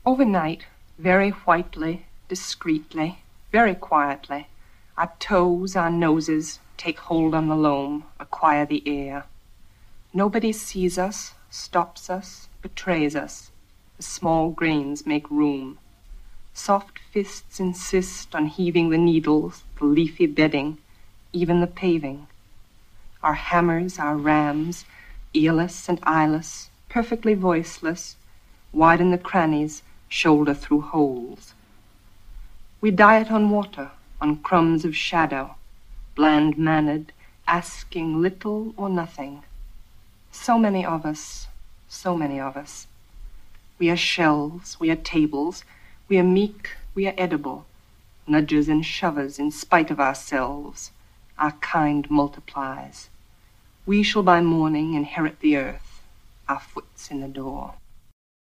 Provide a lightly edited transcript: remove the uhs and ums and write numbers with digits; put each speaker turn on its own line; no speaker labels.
Overnight, very whitely, discreetly, very quietly, our toes, our noses take hold on the loam, acquire the air. Nobody sees us, stops us, betrays us. The small grains make room. Soft fists insist on heaving the needles, the leafy bedding, even the paving. Our hammers, our rams, earless and eyeless, perfectly voiceless, widen the crannies, shoulder through holes. We diet on water, on crumbs of shadow, bland-mannered, asking little or nothing. So many of us, so many of us. We are shelves, we are tables, we are meek, we are edible, nudgers and shovers in spite of ourselves. Our kind multiplies. We shall by morning inherit the earth, our foot's in the door.